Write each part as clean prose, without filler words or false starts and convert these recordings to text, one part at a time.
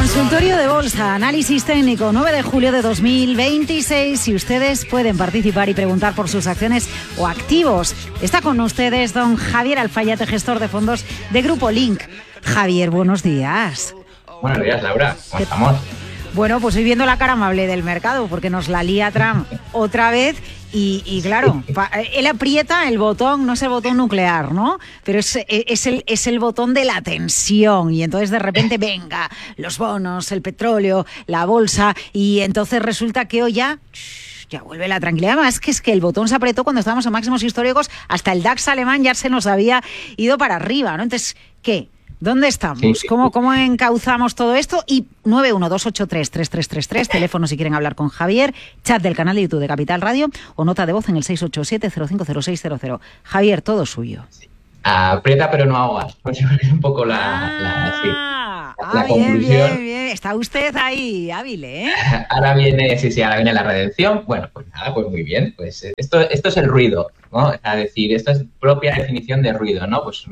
Consultorio de Bolsa, análisis técnico, 9 de julio de 2026. Y ustedes pueden participar y preguntar por sus acciones o activos. Está con ustedes don Javier Alfayate, gestor de fondos de Grupo Link. Javier, buenos días. Buenos días, Laura. ¿Cómo estamos? Bueno, pues hoy viendo la cara amable del mercado, porque nos la lía Trump otra vez. Y claro, él aprieta el botón, no es el botón nuclear, ¿no? Pero es el botón de la tensión. Y entonces de repente, venga, los bonos, el petróleo, la bolsa. Y entonces resulta que hoy ya vuelve la tranquilidad. Además, es que el botón se apretó cuando estábamos en máximos históricos. Hasta el DAX alemán ya se nos había ido para arriba, ¿no? Entonces, ¿qué? ¿Dónde estamos? Sí. ¿Cómo encauzamos todo esto? Y 912833333, teléfono si quieren hablar con Javier, chat del canal de YouTube de Capital Radio o nota de voz en el 687-050600. Javier, todo suyo. Sí. Aprieta pero no ahogas. Pues es un poco la conclusión. Bien. Está usted ahí hábil, ¿eh? Ahora viene la redención. Bueno, pues nada, pues muy bien. Pues esto es el ruido, ¿no? Es decir, esto es propia definición de ruido, ¿no? Pues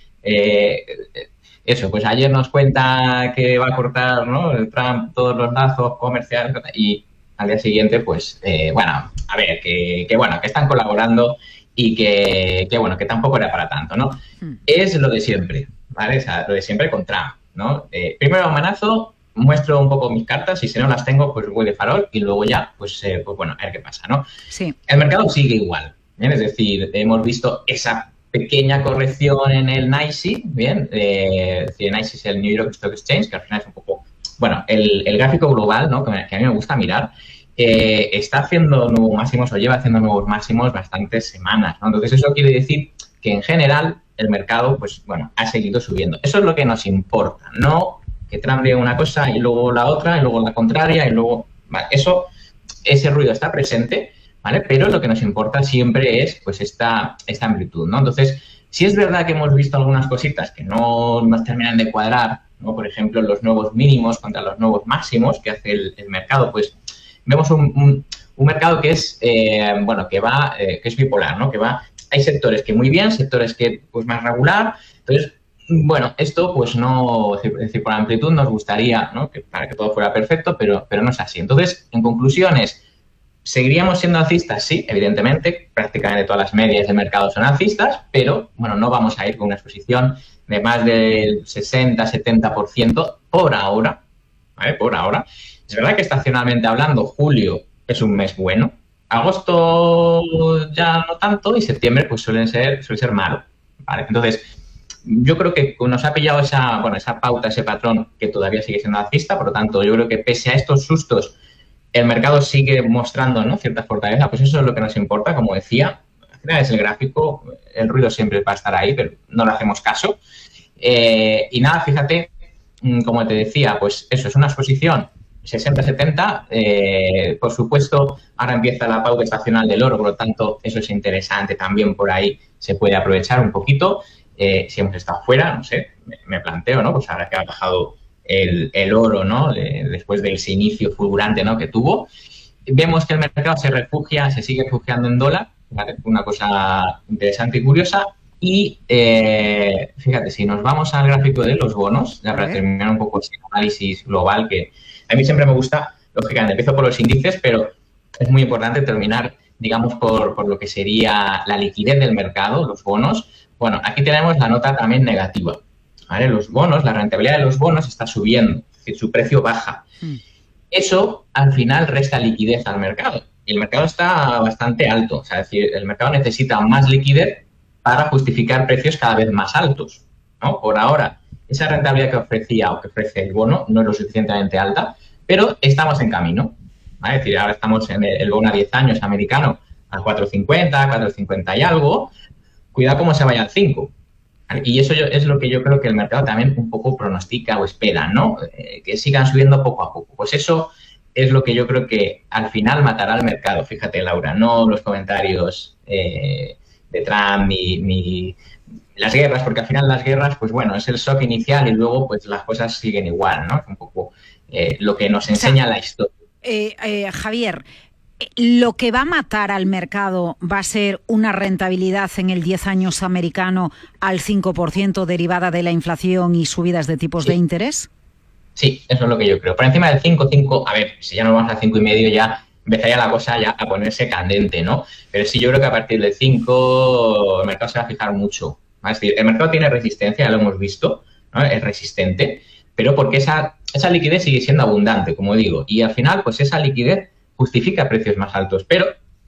eso, pues ayer nos cuenta que va a cortar, ¿no? El Trump todos los lazos comerciales y al día siguiente, pues, bueno, a ver, que están colaborando y que tampoco era para tanto, ¿no? Es lo de siempre, ¿vale? O sea, lo de siempre con Trump, ¿no? Primero manazo, muestro un poco mis cartas y si no las tengo, pues voy de farol y luego ya, pues bueno, a ver qué pasa, ¿no? Sí. El mercado sigue igual, ¿bien? Es decir, hemos visto esa pequeña corrección en el NYSE, bien, el NYSE es el New York Stock Exchange, que al final es un poco, bueno, el gráfico global, ¿no? Que a mí me gusta mirar, está haciendo nuevos máximos o lleva haciendo nuevos máximos bastantes semanas, ¿no? Entonces eso quiere decir que en general el mercado, pues bueno, ha seguido subiendo. Eso es lo que nos importa, no que Trump diga una cosa y luego la otra y luego la contraria y luego, vale, ese ruido está presente, ¿vale? Pero lo que nos importa siempre es pues esta amplitud, ¿no? Entonces, si es verdad que hemos visto algunas cositas que no nos terminan de cuadrar, ¿no? Por ejemplo, los nuevos mínimos contra los nuevos máximos que hace el mercado, pues vemos un mercado que es, que es bipolar, ¿no? Hay sectores que muy bien, sectores que pues más regular. Entonces, bueno, esto pues no, es decir, por amplitud nos gustaría, ¿no? Para que todo fuera perfecto, pero no es así. Entonces, en conclusiones, ¿seguiríamos siendo alcistas? Sí, evidentemente. Prácticamente todas las medias de mercado son alcistas, pero, bueno, no vamos a ir con una exposición de más del 60-70% por ahora, ¿vale? Por ahora. Es verdad que estacionalmente hablando, julio es un mes bueno. Agosto ya no tanto y septiembre pues suele ser malo, ¿vale? Entonces, yo creo que nos ha pillado esa pauta, ese patrón que todavía sigue siendo alcista. Por lo tanto, yo creo que pese a estos sustos, el mercado sigue mostrando, ¿no?, cierta fortaleza. Pues eso es lo que nos importa, como decía. Al final es el gráfico, el ruido siempre va a estar ahí, pero no le hacemos caso. Y nada, fíjate, como te decía, pues eso es una exposición 60-70. Por supuesto, ahora empieza la pauta estacional del oro, por lo tanto, eso es interesante también, por ahí se puede aprovechar un poquito. Si hemos estado fuera, no sé, me planteo, ¿no? Pues ahora que ha bajado el oro, ¿no? Después de ese inicio fulgurante, ¿no?, que tuvo. Vemos que el mercado se sigue refugiando en dólar, ¿vale? Una cosa interesante y curiosa. Y fíjate, si nos vamos al gráfico de los bonos, ya para terminar un poco ese análisis global, que a mí siempre me gusta, lógicamente, empiezo por los índices, pero es muy importante terminar, digamos, por lo que sería la liquidez del mercado, los bonos. Bueno, aquí tenemos la nota también negativa, ¿vale? Los bonos, la rentabilidad de los bonos está subiendo, es decir, su precio baja. Eso, al final, resta liquidez al mercado. Y el mercado está bastante alto. O sea, es decir, el mercado necesita más liquidez para justificar precios cada vez más altos, ¿no? Por ahora, esa rentabilidad que ofrecía o que ofrece el bono no es lo suficientemente alta, pero estamos en camino, ¿vale? Es decir, ahora estamos en el bono a 10 años americano a 4,50, 4,50 y algo. Cuidado cómo se vaya al 5. Y eso es lo que yo creo que el mercado también un poco pronostica o espera, ¿no? Que sigan subiendo poco a poco. Pues eso es lo que yo creo que al final matará al mercado. Fíjate, Laura, no los comentarios de Trump ni las guerras, porque al final las guerras, pues bueno, es el shock inicial y luego pues las cosas siguen igual, ¿no? Es un poco lo que nos enseña la historia. Javier, ¿lo que va a matar al mercado va a ser una rentabilidad en el 10 años americano al 5% derivada de la inflación y subidas de tipos de interés? Sí, eso es lo que yo creo. Por encima del 5, a ver, si ya nos vamos al 5,5 ya empezaría la cosa ya a ponerse candente, ¿no? Pero sí, yo creo que a partir del 5 el mercado se va a fijar mucho. Es decir, el mercado tiene resistencia, ya lo hemos visto, ¿no? Es resistente, pero porque esa liquidez sigue siendo abundante, como digo, y al final, pues esa liquidez justifica precios más altos. Pero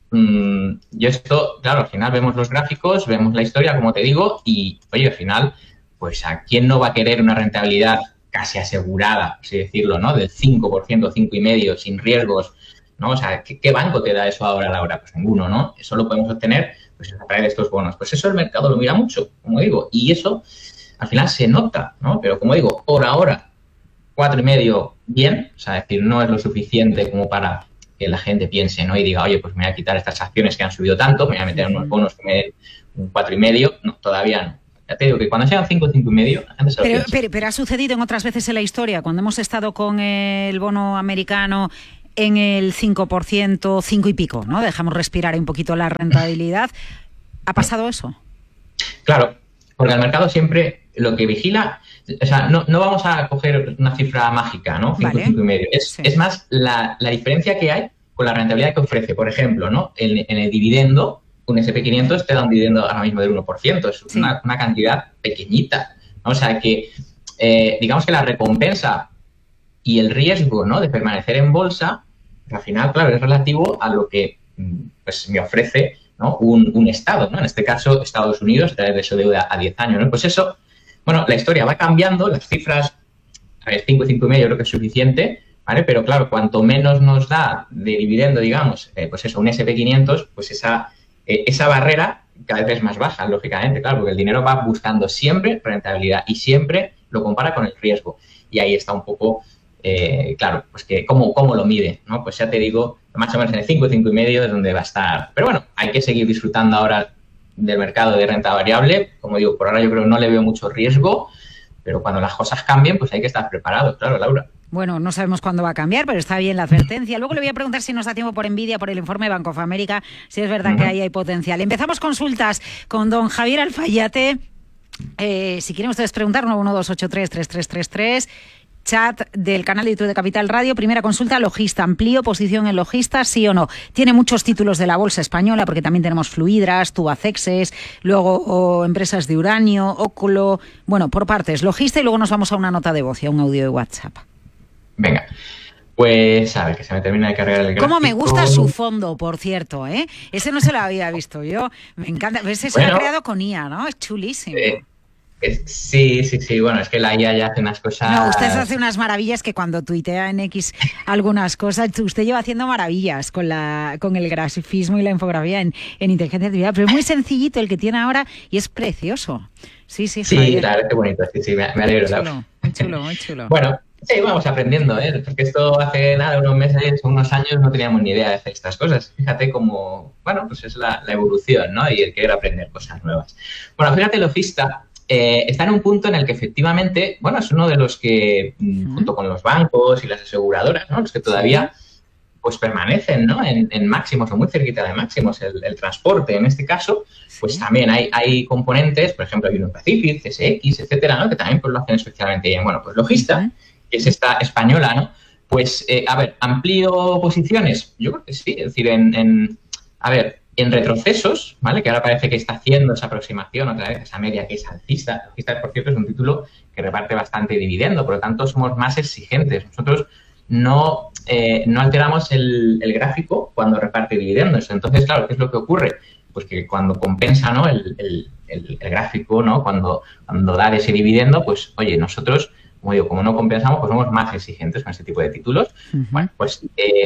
yo esto, claro, al final vemos los gráficos, vemos la historia, como te digo, y, oye, al final, pues ¿a quién no va a querer una rentabilidad casi asegurada, así decirlo, ¿no? Del 5%, 5,5%, sin riesgos, ¿no? O sea, ¿qué banco te da eso ahora a la hora? Pues ninguno, ¿no? Eso lo podemos obtener pues a través de estos bonos. Pues eso el mercado lo mira mucho, como digo, y eso al final se nota, ¿no? Pero como digo, por ahora, 4,5 bien, o sea, es decir, no es lo suficiente como para que la gente piense, ¿no? Y diga, oye, pues me voy a quitar estas acciones que han subido tanto, me voy a meter unos bonos que me den un 4,5. No, todavía no. Ya te digo que cuando sean 5, 5,5, la gente se lo piensa. Pero ha sucedido en otras veces en la historia, cuando hemos estado con el bono americano en el 5%, 5 y pico, ¿no? Dejamos respirar un poquito la rentabilidad. ¿Ha pasado eso? Claro, porque el mercado siempre lo que vigila, o sea, no vamos a coger una cifra mágica, ¿no? 5, vale. 5,5. Es más la diferencia que hay con la rentabilidad que ofrece. Por ejemplo, ¿no? En el dividendo, un S&P 500 te da un dividendo ahora mismo del 1%. Es una cantidad pequeñita, ¿no? O sea, que digamos que la recompensa y el riesgo, ¿no? De permanecer en bolsa, al final, claro, es relativo a lo que pues me ofrece, ¿no? un Estado, ¿no? En este caso, Estados Unidos, a través de su deuda a 10 años, ¿no? Pues eso, bueno, la historia va cambiando, las cifras, a ver, 5, 5,5 yo creo que es suficiente, ¿vale? Pero claro, cuanto menos nos da de dividendo, digamos, pues eso, un S&P 500, pues esa barrera cada vez es más baja, lógicamente, claro, porque el dinero va buscando siempre rentabilidad y siempre lo compara con el riesgo. Y ahí está un poco, claro, pues que cómo lo mide, ¿no? Pues ya te digo, más o menos en el 5, 5,5 es donde va a estar. Pero bueno, hay que seguir disfrutando ahora del mercado de renta variable. Como digo, por ahora yo creo que no le veo mucho riesgo, pero cuando las cosas cambien, pues hay que estar preparados, claro, Laura. Bueno, no sabemos cuándo va a cambiar, pero está bien la advertencia. Luego le voy a preguntar si nos da tiempo por Nvidia, por el informe de Bank of America, si es verdad que ahí hay potencial. Empezamos consultas con don Javier Alfayate. Si quieren ustedes preguntar, 912833333, chat del canal de YouTube de Capital Radio. Primera consulta, Logista. ¿Amplío posición en Logista, sí o no? Tiene muchos títulos de la bolsa española, porque también tenemos Fluidras, Tubacexes, luego empresas de uranio, Óculo. Bueno, por partes, Logista, y luego nos vamos a una nota de voz y a un audio de WhatsApp. Venga, pues a ver, que se me termina de cargar el gráfico. Cómo me gusta su fondo, por cierto, ¿eh? Ese no se lo había visto yo. Me encanta. Ese se ha creado con IA, ¿no? Es chulísimo. Sí. Bueno, es que la IA ya hace unas cosas... No, usted hace unas maravillas que cuando tuitea en X algunas cosas, usted lleva haciendo maravillas con el grafismo y la infografía en inteligencia artificial, pero es muy sencillito el que tiene ahora y es precioso. Sí, Javier. Sí, claro, qué bonito. Sí, me alegro. Muy chulo. Bueno, sí, vamos aprendiendo, ¿eh? Porque esto hace unos meses, unos años, no teníamos ni idea de hacer estas cosas. Fíjate cómo, bueno, pues es la evolución, ¿no? Y el querer aprender cosas nuevas. Bueno, fíjate, Logista está en un punto en el que efectivamente, bueno, es uno de los que, junto con los bancos y las aseguradoras, ¿no? Los que todavía pues permanecen, ¿no? En máximos o muy cerquita de máximos. El transporte, en este caso, pues también hay componentes, por ejemplo, Union Pacific, CSX, etcétera, ¿no? Que también pues lo hacen especialmente bien. Bueno, pues Logista, que es esta española, ¿no? Pues, a ver, ¿amplío posiciones? Yo creo que sí. Es decir, en retrocesos, ¿vale? Que ahora parece que está haciendo esa aproximación otra vez a esa media que es alcista. Logista, por cierto, es un título que reparte bastante dividendo, por lo tanto somos más exigentes. Nosotros no alteramos el gráfico cuando reparte dividendos. Entonces, claro, ¿qué es lo que ocurre? Pues que cuando compensa, ¿no? el gráfico, ¿no? Cuando da ese dividendo, pues, oye, nosotros, como digo, como no compensamos, pues somos más exigentes con este tipo de títulos. Bueno, pues,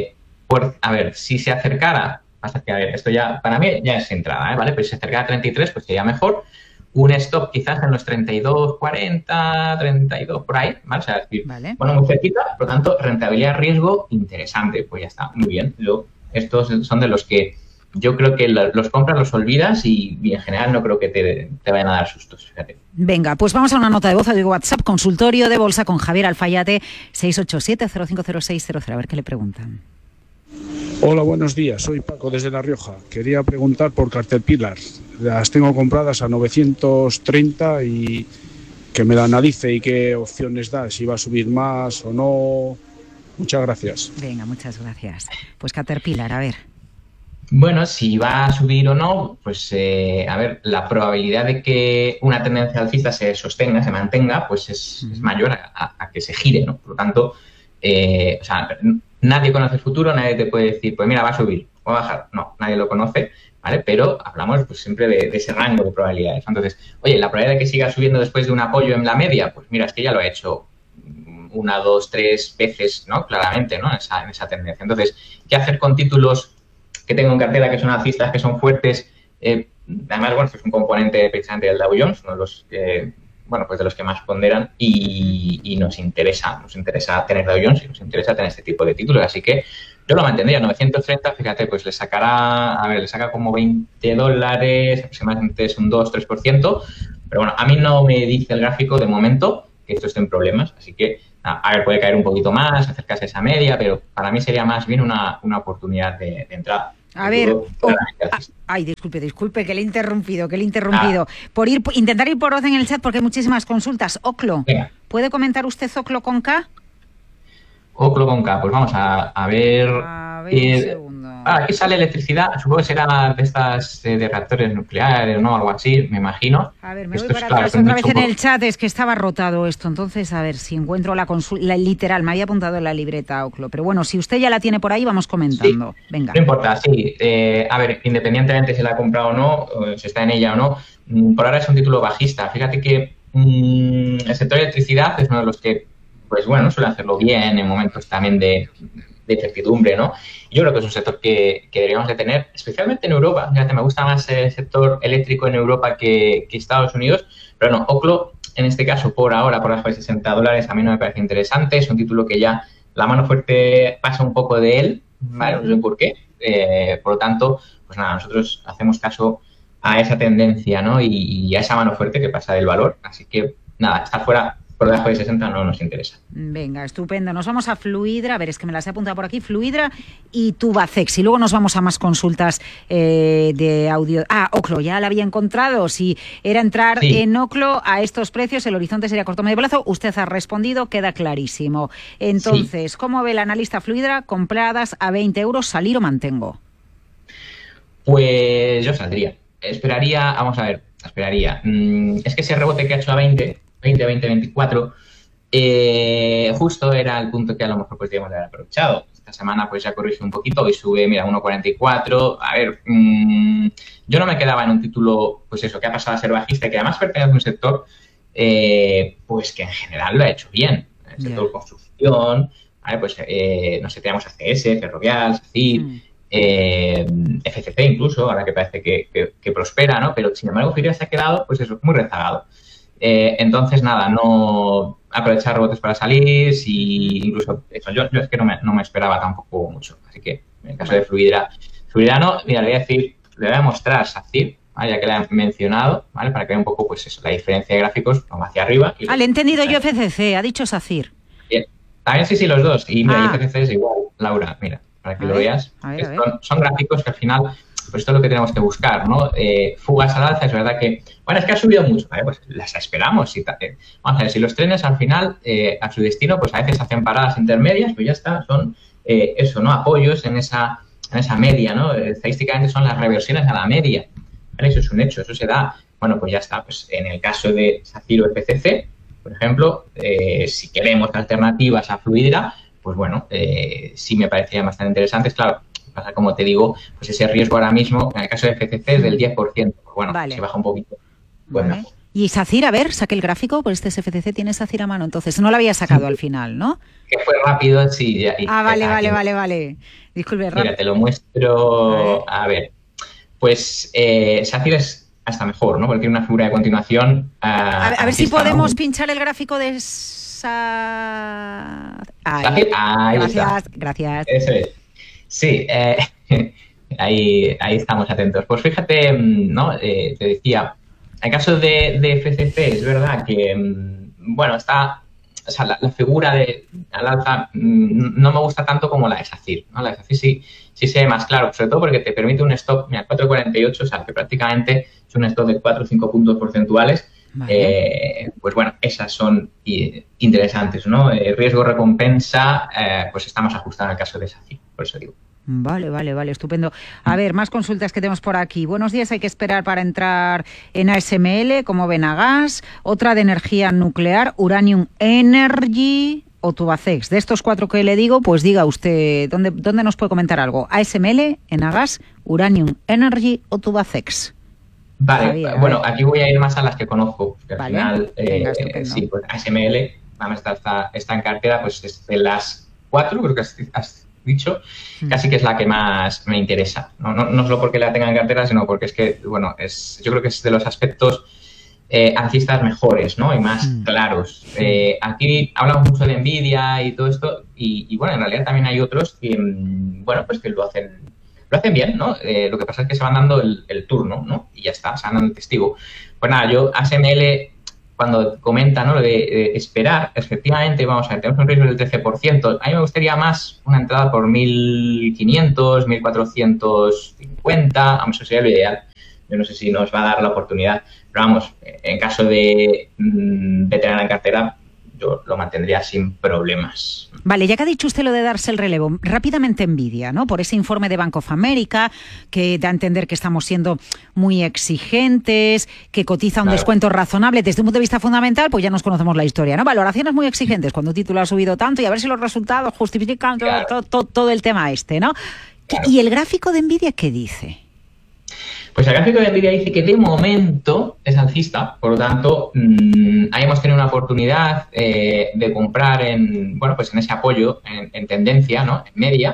a ver, si se acercara... Pasa que, a ver, esto ya, para mí, ya es entrada, ¿vale? Pero si se acerca a 33, pues sería mejor. Un stop quizás en los 32, 40, 32, por ahí, ¿vale? O sea, bueno, muy cerquita, por lo tanto, rentabilidad-riesgo interesante. Pues ya está, muy bien. Estos son de los que yo creo que los compras, los olvidas y en general no creo que te vayan a dar sustos, fíjate. Venga, pues vamos a una nota de voz de WhatsApp, consultorio de bolsa con Javier Alfayate, 687-050600. A ver qué le preguntan. Hola, buenos días. Soy Paco desde La Rioja. Quería preguntar por Caterpillar. Las tengo compradas a 930 y que me la analice y qué opciones da, si va a subir más o no. Muchas gracias. Venga, muchas gracias. Pues Caterpillar, a ver. Bueno, si va a subir o no, pues a ver, la probabilidad de que una tendencia alcista se sostenga, se mantenga, pues es mayor a que se gire, ¿no? Por lo tanto, o sea, nadie conoce el futuro, nadie te puede decir, pues mira, va a subir o va a bajar. No, nadie lo conoce, ¿vale? Pero hablamos pues siempre de ese rango de probabilidades. Entonces, oye, la probabilidad de que siga subiendo después de un apoyo en la media, pues mira, es que ya lo ha hecho 1, 2, 3 veces, ¿no? Claramente, ¿no? En esa tendencia. Entonces, ¿qué hacer con títulos que tengo en cartera que son alcistas, que son fuertes? Además, bueno, esto es un componente precisamente del Dow Jones, uno de los bueno, pues de los que más ponderan y nos interesa tener Dow Jones y nos interesa tener este tipo de títulos. Así que yo lo mantendría, 930, fíjate, pues le saca como $20, aproximadamente es un 2-3%, pero bueno, a mí no me dice el gráfico de momento que esto esté en problemas, así que a ver, puede caer un poquito más, acercarse a esa media, pero para mí sería más bien una oportunidad de entrada. A ver, ay, disculpe, que le he interrumpido. Por intentar ir por orden en el chat porque hay muchísimas consultas. Oclo, Venga. ¿puede comentar usted Oclo con K? Oclo con K, pues vamos a ver. A ver, un segundo. Aquí sale electricidad, supongo que será de estas de reactores nucleares, ¿no? Algo así, me imagino. A ver, me voy para atrás otra vez en el chat, es que estaba rotado esto, entonces a ver si encuentro la consulta, literal, me había apuntado en la libreta, Oclo, pero bueno, si usted ya la tiene por ahí, vamos comentando. Sí, venga. No importa, sí. A ver, independientemente si la ha comprado o no, o si está en ella o no, por ahora es un título bajista. Fíjate que el sector de electricidad es uno de los que, pues bueno, suele hacerlo bien en momentos también de incertidumbre, ¿no? Yo creo que es un sector que deberíamos de tener, especialmente en Europa. Fíjate, me gusta más el sector eléctrico en Europa que Estados Unidos, pero no, Oclo, en este caso, por ahora, por debajo de $60, a mí no me parece interesante. Es un título que ya la mano fuerte pasa un poco de él, ¿vale? No sé por qué. Por lo tanto, pues nada, nosotros hacemos caso a esa tendencia, ¿no? Y a esa mano fuerte que pasa del valor. Así que, nada, está fuera. Por debajo de 60 no nos interesa. Venga, estupendo. Nos vamos a Fluidra. A ver, es que me las he apuntado por aquí. Fluidra y Tubacex. Y luego nos vamos a más consultas de audio. Oclo, ya la había encontrado. Si era entrar en Oclo a estos precios, el horizonte sería corto medio plazo. Usted ha respondido, queda clarísimo. Entonces, ¿cómo ve el analista Fluidra? Compradas a 20 euros, ¿salir o mantengo? Pues yo saldría. Esperaría. Es que ese rebote que ha hecho a 20, 24, justo era el punto que a lo mejor podríamos haber aprovechado. Esta semana pues ya corrige un poquito y sube, mira, 1,44. A ver, yo no me quedaba en un título, pues eso, que ha pasado a ser bajista y que además pertenece a un sector, pues que en general lo ha hecho bien. El sector de construcción, ¿vale? Pues, no sé, tenemos ACS, Ferrovial, SACIR, FCC incluso, ahora que parece que prospera, ¿no? Pero sin embargo, Fibra se ha quedado, pues eso, muy rezagado. Entonces, nada, no aprovechar rebotes para salir, si incluso eso, yo es que no me esperaba tampoco mucho. Así que, en el caso de Fluidra no, mira, le voy a mostrar SACIR, ¿vale? Ya que la he mencionado, ¿vale? Para que vea un poco, pues eso, la diferencia de gráficos, como hacia arriba. Le he entendido yo FCC, ha dicho SACIR. Bien, también sí, los dos. Y mira, FCC es igual, Laura, mira, para que lo veas. Son gráficos que al final, pues esto es lo que tenemos que buscar, ¿no? Fugas al alza, es verdad que, bueno, es que ha subido mucho, ¿vale? Pues las esperamos. Vamos a ver, si los trenes al final, a su destino, pues a veces hacen paradas intermedias, pues ya está, son eso, ¿no? Apoyos en esa media, ¿no? Estadísticamente son las reversiones a la media, ¿vale? Eso es un hecho, eso se da. Bueno, pues ya está, pues en el caso de SACIR o FCC, por ejemplo, si queremos alternativas a Fluidra, pues bueno, sí me parecían bastante interesantes, claro. Pasa, como te digo, pues ese riesgo ahora mismo, en el caso de FCC, es del 10%. Bueno, vale. Se baja un poquito. Bueno. Vale. Y SACIR, a ver, saque el gráfico, pues este FCC tiene SACIR a mano, entonces no lo había sacado al final, ¿no? Que fue rápido, sí. Vale. Disculpe, rápido. Mira, te lo muestro. A ver. Pues SACIR es hasta mejor, ¿no? Porque tiene una figura de continuación. A ver si podemos pinchar el gráfico de Gracias. Eso es. Sí, ahí estamos atentos. Pues fíjate, ¿no? Te decía, en el caso de FCC es verdad que, bueno, está, o sea, la figura al alza no me gusta tanto como la de SACIR, ¿no? La de SACIR sí se ve más claro, sobre todo porque te permite un stop, mira, 4,48, o sea, que prácticamente es un stop de 4 o 5 puntos porcentuales, Vale. Pues bueno, esas son interesantes, ¿no? Riesgo-recompensa, pues estamos ajustados en el caso de SACI, por eso digo. Vale, estupendo. A ver, más consultas que tenemos por aquí. Buenos días, hay que esperar para entrar en ASML, como Benagas, otra de energía nuclear, Uranium Energy o Tubacex. De estos 4 que le digo, pues diga usted, ¿dónde nos puede comentar algo? ASML, Enagas, Uranium Energy o Tubacex. Vale, Javier, bueno, aquí voy a ir más a las que conozco, porque vale. al final, sí, pues ASML, vamos, está en cartera, pues es de las 4, creo que has dicho, casi que es la que más me interesa. No solo porque la tenga en cartera, sino porque es que, bueno, yo creo que es de los aspectos alcistas mejores, ¿no? Y más claros. Aquí hablamos mucho de Nvidia y todo esto, y bueno, en realidad también hay otros que, bueno, pues que lo hacen bien, ¿no? Lo que pasa es que se van dando el turno, ¿no? Y ya está, se van dando el testigo. Pues nada, yo ASML, cuando comenta, ¿no? Lo de esperar, efectivamente, vamos a ver, tenemos un riesgo del 13%. A mí me gustaría más una entrada por 1.500, 1.450, vamos, eso sería lo ideal. Yo no sé si nos va a dar la oportunidad, pero vamos, en caso de tenerla en cartera, yo lo mantendría sin problemas. Vale, ya que ha dicho usted lo de darse el relevo, rápidamente Nvidia, ¿no? Por ese informe de Bank of America que da a entender que estamos siendo muy exigentes, que cotiza un descuento razonable desde un punto de vista fundamental, pues ya nos conocemos la historia, ¿no? Valoraciones muy exigentes cuando un título ha subido tanto y a ver si los resultados justifican todo el tema este, ¿no? Claro. ¿Y el gráfico de Nvidia qué dice? Pues el gráfico de Nvidia dice que de momento es alcista, por lo tanto, ahí hemos tenido una oportunidad de comprar en ese apoyo, en tendencia, ¿no? En media.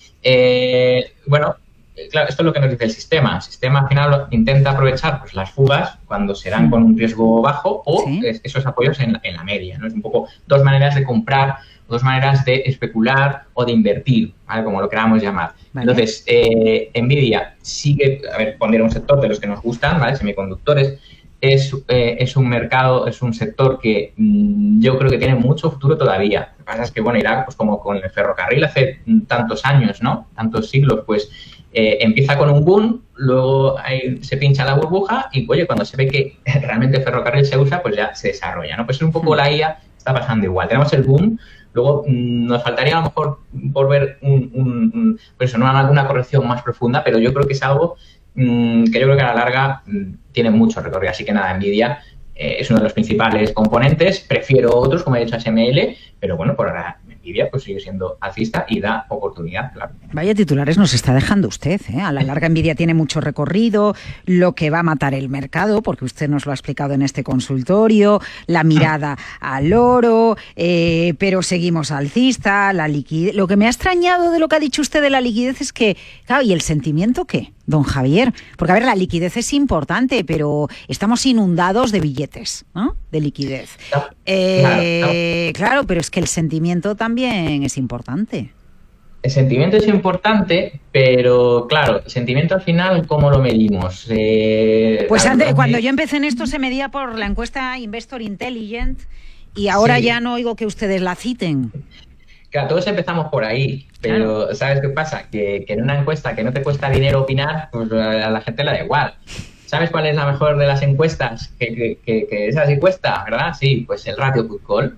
Bueno, claro, esto es lo que nos dice el sistema. El sistema al final intenta aprovechar pues las fugas cuando se dan con un riesgo bajo o esos apoyos en la media, ¿no? Es un poco dos maneras de comprar, dos maneras de especular o de invertir, ¿vale? Como lo queramos llamar. Vale. Entonces, Nvidia sigue, a ver, pondría un sector de los que nos gustan, ¿vale? Semiconductores, es un mercado, es un sector que yo creo que tiene mucho futuro todavía. Lo que pasa es que, bueno, irá pues como con el ferrocarril hace tantos años, ¿no? Tantos siglos, pues empieza con un boom, luego ahí se pincha la burbuja y, oye, cuando se ve que realmente el ferrocarril se usa, pues ya se desarrolla, ¿no? Pues es un poco la IA, está pasando igual. Tenemos el boom. Luego nos faltaría a lo mejor por ver alguna corrección más profunda, pero yo creo que es algo que yo creo que a la larga tiene mucho recorrido. Así que nada, Nvidia es uno de los principales componentes. Prefiero otros, como he dicho, ASML, pero bueno, por ahora Nvidia pues sigue siendo alcista y da oportunidad, claro. Vaya titulares nos está dejando usted, ¿eh? A la larga Nvidia tiene mucho recorrido, lo que va a matar el mercado, porque usted nos lo ha explicado en este consultorio, la mirada al oro, pero seguimos alcista, la liquidez. Lo que me ha extrañado de lo que ha dicho usted de la liquidez es que, claro, ¿y el sentimiento qué, don Javier? Porque, a ver, la liquidez es importante, pero estamos inundados de billetes, ¿no? De liquidez. Claro, pero es que el sentimiento también es importante. El sentimiento es importante, pero claro, el sentimiento al final, ¿cómo lo medimos? Pues antes, cuando yo empecé en esto se medía por la encuesta Investor Intelligent y ahora ya no oigo que ustedes la citen. Claro, todos empezamos por ahí, pero claro. ¿Sabes qué pasa? Que en una encuesta que no te cuesta dinero opinar, pues a la gente le da igual. ¿Sabes cuál es la mejor de las encuestas? Que esa sí cuesta, ¿verdad? Sí, pues el ratio put call.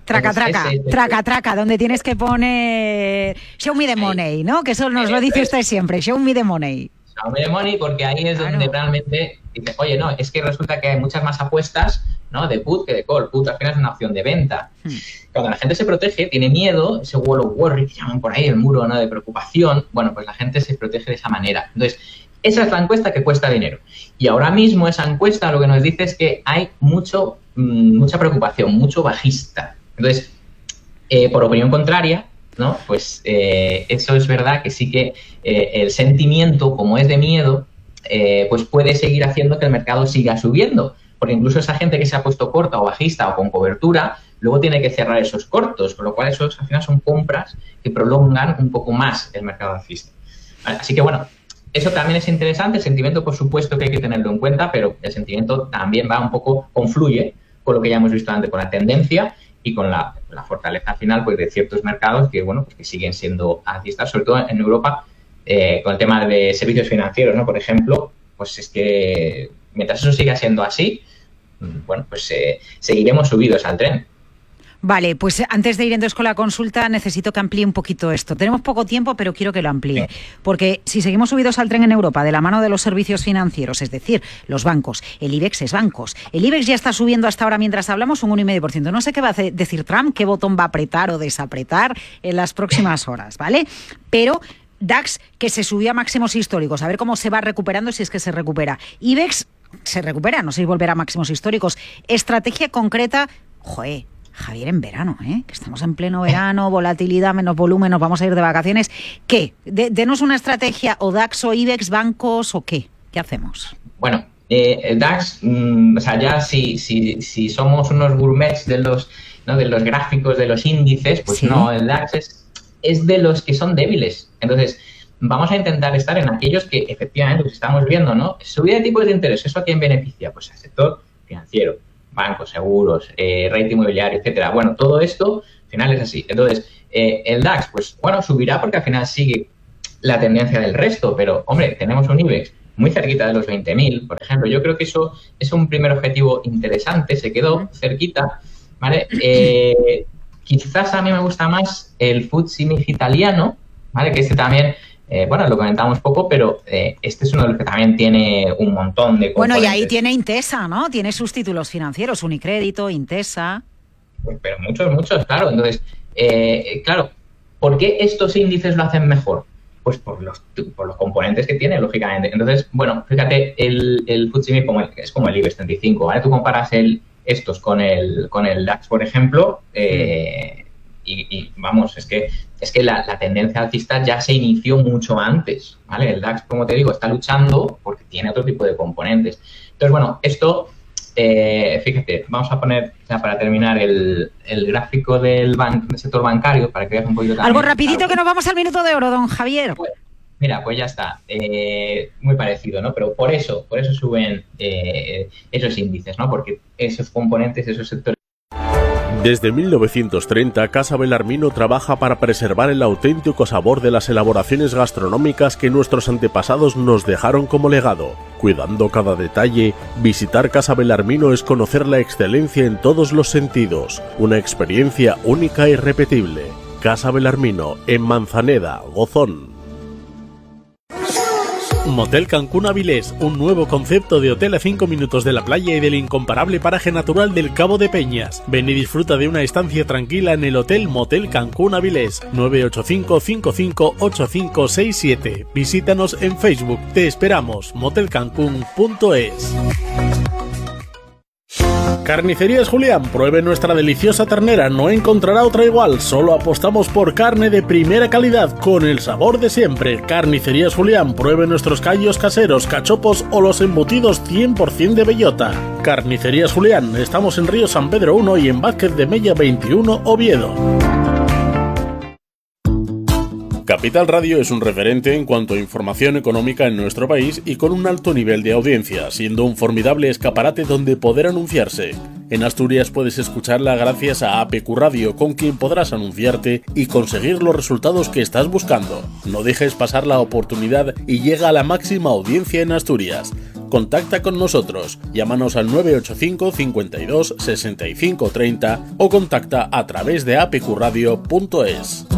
Traca, donde tienes que poner show me the money, ¿no? Que eso nos lo dice usted siempre, show me the money. Show me the money, porque ahí es donde realmente dices, oye, no, es que resulta que hay muchas más apuestas, ¿no? De put que de call. Put al final es una opción de venta. Cuando la gente se protege, tiene miedo, ese wall of worry, que llaman por ahí el muro, ¿no? De preocupación, bueno, pues la gente se protege de esa manera. Entonces, esa es la encuesta que cuesta dinero. Y ahora mismo esa encuesta lo que nos dice es que hay mucha preocupación, mucho bajista. Entonces, por opinión contraria, ¿no? Pues eso es verdad que sí que el sentimiento, como es de miedo, pues puede seguir haciendo que el mercado siga subiendo. Porque incluso esa gente que se ha puesto corta o bajista o con cobertura, luego tiene que cerrar esos cortos, con lo cual esos al final son compras que prolongan un poco más el mercado alcista. Así que bueno, eso también es interesante. El sentimiento, por supuesto, que hay que tenerlo en cuenta, pero el sentimiento también va un poco, confluye con lo que ya hemos visto antes, con la tendencia y con la fortaleza final pues de ciertos mercados que, bueno, pues que siguen siendo alcistas, sobre todo en Europa, con el tema de servicios financieros, ¿no? Por ejemplo, pues es que mientras eso siga siendo así, bueno, pues seguiremos subidos al tren. Vale, pues antes de ir entonces con la consulta necesito que amplíe un poquito esto. Tenemos poco tiempo, pero quiero que lo amplíe. Porque si seguimos subidos al tren en Europa de la mano de los servicios financieros, es decir, los bancos, el IBEX es bancos. El IBEX ya está subiendo hasta ahora, mientras hablamos, un 1,5%. No sé qué va a decir Trump, qué botón va a apretar o desapretar en las próximas horas, ¿vale? Pero DAX, que se subió a máximos históricos, a ver cómo se va recuperando, si es que se recupera. IBEX se recupera, no sé si volverá a máximos históricos. Estrategia concreta, Javier, en verano, que estamos en pleno verano, volatilidad, menos volumen, nos vamos a ir de vacaciones. ¿Qué? Denos una estrategia, o DAX o IBEX, bancos o qué. ¿Qué hacemos? Bueno, el DAX, o sea, ya si somos unos gourmets de los gráficos, de los índices, pues sí. No, el DAX es de los que son débiles. Entonces, vamos a intentar estar en aquellos que efectivamente pues estamos viendo, ¿no? Subida de tipos de interés, ¿eso a quién beneficia? Pues al sector financiero. Bancos, seguros, rating inmobiliario, etcétera. Bueno, todo esto al final es así. Entonces, el DAX, pues bueno, subirá porque al final sigue la tendencia del resto, pero, hombre, tenemos un IBEX muy cerquita de los 20.000, por ejemplo. Yo creo que eso es un primer objetivo interesante, se quedó cerquita, ¿vale? Quizás a mí me gusta más el FTSE MIB italiano, ¿vale? Que este también... bueno, lo comentamos poco, pero este es uno de los que también tiene un montón de componentes. Bueno, y ahí tiene Intesa, ¿no? Tiene sus títulos financieros, Unicrédito, Intesa. Pero muchos, claro. Entonces, claro, ¿por qué estos índices lo hacen mejor? Pues por los componentes que tiene, lógicamente. Entonces, bueno, fíjate, el FTSE MIB es como el IBEX 35, ¿vale? Tú comparas estos con el DAX, por ejemplo, y vamos, es que la tendencia alcista ya se inició mucho antes, ¿vale? El DAX, como te digo, está luchando porque tiene otro tipo de componentes. Entonces, bueno, esto, fíjate, vamos a poner, ya para terminar, el gráfico del sector bancario, para que veas un poquito también. Algo rapidito, claro, que nos vamos al minuto de oro, don Javier. Pues, mira, pues ya está. Muy parecido, ¿no? Pero por eso suben esos índices, ¿no? Porque esos componentes, esos sectores. Desde 1930, Casa Belarmino trabaja para preservar el auténtico sabor de las elaboraciones gastronómicas que nuestros antepasados nos dejaron como legado. Cuidando cada detalle, visitar Casa Belarmino es conocer la excelencia en todos los sentidos. Una experiencia única e irrepetible. Casa Belarmino, en Manzaneda, Gozón. Motel Cancún Avilés, un nuevo concepto de hotel a 5 minutos de la playa y del incomparable paraje natural del Cabo de Peñas. Ven y disfruta de una estancia tranquila en el Hotel Motel Cancún Avilés, 985-558567. Visítanos en Facebook, te esperamos, motelcancún.es. Carnicerías Julián, pruebe nuestra deliciosa ternera, no encontrará otra igual, solo apostamos por carne de primera calidad, con el sabor de siempre. Carnicerías Julián, pruebe nuestros callos caseros, cachopos o los embutidos 100% de bellota. Carnicerías Julián, estamos en Río San Pedro 1 y en Vázquez de Mella 21, Oviedo. Capital Radio es un referente en cuanto a información económica en nuestro país y con un alto nivel de audiencia, siendo un formidable escaparate donde poder anunciarse. En Asturias puedes escucharla gracias a APQ Radio, con quien podrás anunciarte y conseguir los resultados que estás buscando. No dejes pasar la oportunidad y llega a la máxima audiencia en Asturias. Contacta con nosotros, llámanos al 985 52 65 30 o contacta a través de apqradio.es.